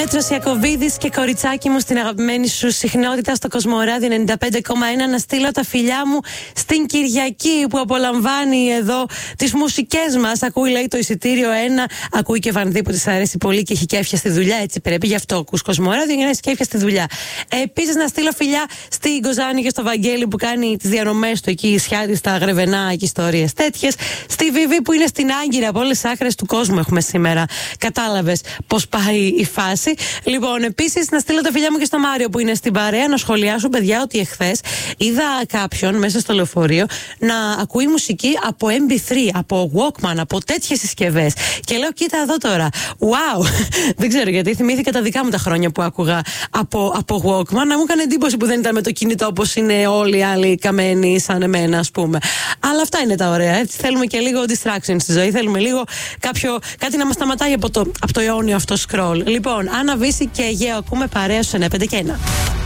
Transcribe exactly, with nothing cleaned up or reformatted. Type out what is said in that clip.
Πέτρος Ιακωβίδης και κοριτσάκι μου στην αγαπημένη σου συχνότητα στο Κοσμοράδιο ενενήντα πέντε κόμμα ένα. Να στείλω τα φιλιά μου στην Κυριακή που απολαμβάνει εδώ τις μουσικές μας. Ακούει, λέει, το εισιτήριο ένα. Ακούει και Βανδί που της αρέσει πολύ και έχει κέφια στη δουλειά. Έτσι πρέπει, γι' αυτό ακούς Κοσμοράδιο για να έχει κέφια στη δουλειά. Επίσης, να στείλω φιλιά στην Κοζάνη και στο Βαγγέλη που κάνει τις διανομές του εκεί, Ισιάτη, στα Γρεβενά και ιστορίες τέτοιες. Στη Βιβί που είναι στην Άγκυρα. Από όλες τις άκρες του κόσμου έχουμε σήμερα. Κατάλαβες πώς πάει η φάση. Λοιπόν, επίσης, να στείλω τα φιλιά μου και στο Μάριο που είναι στην παρέα. Να σχολιάσω, παιδιά, ότι εχθές είδα κάποιον μέσα στο λεωφορείο να ακούει μουσική από εμ πι θρι, από Walkman, από τέτοιες συσκευές. Και λέω, κοίτα εδώ τώρα. Wow! Δεν ξέρω γιατί, θυμήθηκα τα δικά μου τα χρόνια που άκουγα από, από Walkman. Να μου έκανε εντύπωση που δεν ήταν με το κινητό όπως είναι όλοι οι άλλοι καμένοι σαν εμένα, ας πούμε. Αλλά αυτά είναι τα ωραία. Έτσι, θέλουμε και λίγο distraction στη ζωή. Θέλουμε λίγο κάποιο, κάτι να μας σταματάει από το, από το αιώνιο αυτό scroll. Λοιπόν, Άννα Βύση και Αιγαίο ακούμε παρέα στους εννιά πέντε και ένα.